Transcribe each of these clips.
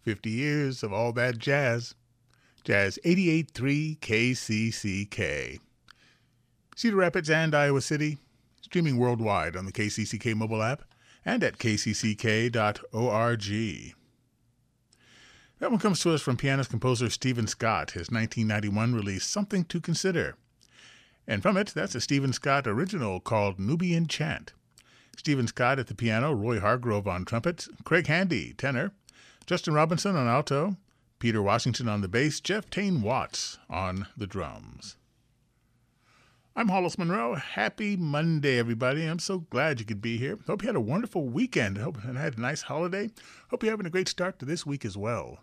50 years of all that jazz. Jazz 88.3 KCCK. Cedar Rapids and Iowa City, streaming worldwide on the KCCK mobile app and at kcck.org. That one comes to us from pianist-composer Stephen Scott, his 1991 release, Something to Consider. And from it, that's a Stephen Scott original called Nubian Chant. Stephen Scott at the piano, Roy Hargrove on trumpet, Craig Handy, tenor, Justin Robinson on alto, Peter Washington on the bass, Jeff Tane Watts on the drums. I'm Hollis Monroe. Happy Monday, everybody. I'm so glad you could be here. Hope you had a wonderful weekend. Hope you had a nice holiday. Hope you're having a great start to this week as well.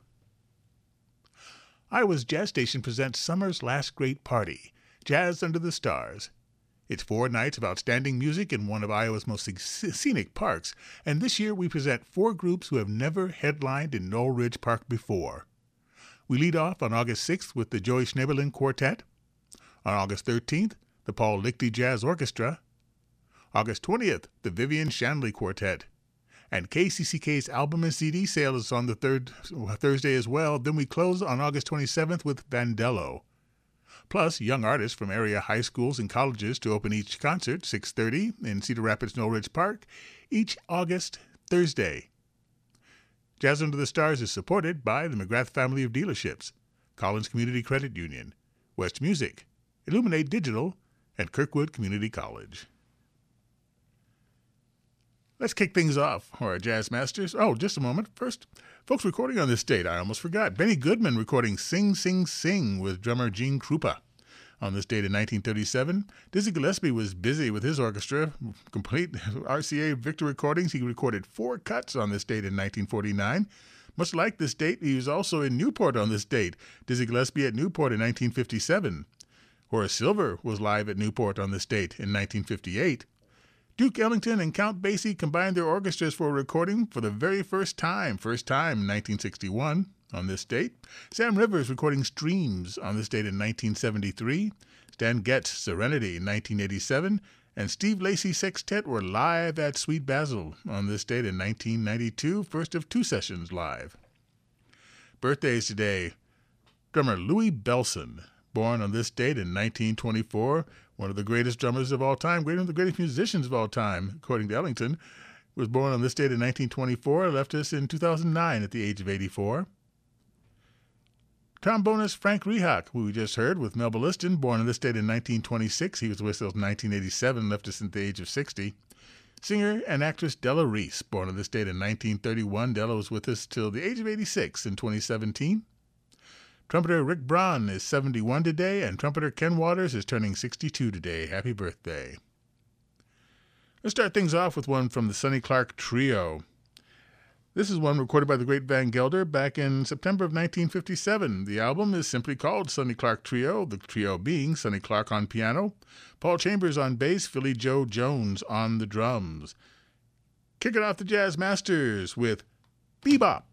Iowa's Jazz Station presents Summer's Last Great Party, Jazz Under the Stars. It's 4 nights of outstanding music in one of Iowa's most scenic parks, and this year we present 4 groups who have never headlined in Knoll Ridge Park before. We lead off on August 6th with the Joey Schneeberlin Quartet. On August 13th, the Paul Lichty Jazz Orchestra. August 20th, the Vivian Shanley Quartet. And KCCK's album and CD sale is on the Thursday as well. Then we close on August 27th with Vandello. Plus, young artists from area high schools and colleges to open each concert, 6:30 in Cedar Rapids Knoll Ridge Park, each August Thursday. Jazz Under the Stars is supported by the McGrath family of dealerships, Collins Community Credit Union, West Music, Illuminate Digital, and Kirkwood Community College. Let's kick things off, our jazz masters. Oh, just a moment. First, folks recording on this date, I almost forgot. Benny Goodman recording Sing, Sing, Sing with drummer Gene Krupa. On this date in 1937, Dizzy Gillespie was busy with his orchestra, complete RCA Victor recordings. He recorded 4 cuts on this date in 1949. Much like this date, he was also in Newport on this date. Dizzy Gillespie at Newport in 1957. Horace Silver was live at Newport on this date in 1958. Duke Ellington and Count Basie combined their orchestras for a recording for the very first time in 1961 on this date. Sam Rivers recording Streams on this date in 1973. Stan Getz, Serenity in 1987. And Steve Lacy Sextet were live at Sweet Basil on this date in 1992, first of 2 sessions live. Birthdays today, drummer Louis Bellson, born on this date in 1924, one of the greatest drummers of all time, one of the greatest musicians of all time, according to Ellington, was born on this date in 1924, left us in 2009 at the age of 84. Trombonist Frank Rehak, who we just heard, with Melba Liston, born on this date in 1926. He was with us in 1987, left us at the age of 60. Singer and actress Della Reese, born on this date in 1931. Della was with us till the age of 86 in 2017. Trumpeter Rick Braun is 71 today, and trumpeter Ken Waters is turning 62 today. Happy birthday. Let's start things off with one from the Sonny Clark Trio. This is one recorded by the great Van Gelder back in September of 1957. The album is simply called Sonny Clark Trio, the trio being Sonny Clark on piano, Paul Chambers on bass, Philly Joe Jones on the drums. Kicking off the Jazz Masters with Bebop.